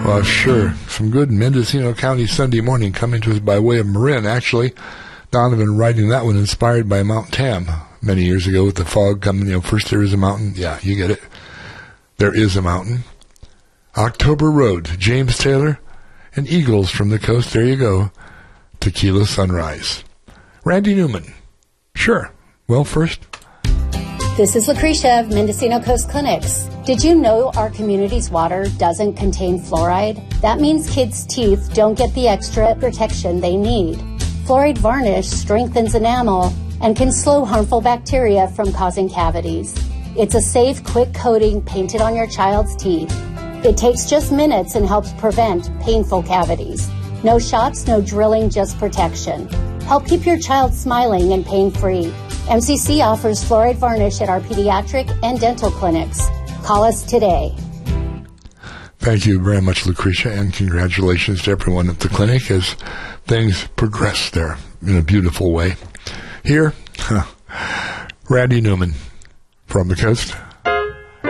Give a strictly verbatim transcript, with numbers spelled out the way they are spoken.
Well, sure. Some good Mendocino County Sunday morning coming to us by way of Marin, actually. Donovan writing that one inspired by Mount Tam many years ago with the fog coming. You know, first there is a mountain. Yeah, you get it. There is a mountain. October Road, James Taylor, and Eagles from the Coast. There you go. Tequila Sunrise. Randy Newman. Sure. Well, first. This is Lucretia of Mendocino Coast Clinics. Did you know our community's water doesn't contain fluoride? That means kids' teeth don't get the extra protection they need. Fluoride varnish strengthens enamel and can slow harmful bacteria from causing cavities. It's a safe, quick coating painted on your child's teeth. It takes just minutes and helps prevent painful cavities. No shots, no drilling, just protection. Help keep your child smiling and pain-free. M C C offers fluoride varnish at our pediatric and dental clinics. Call us today. Thank you very much, Lucretia, and congratulations to everyone at the clinic as things progress there in a beautiful way. Here, huh, Randy Newman from the Coast.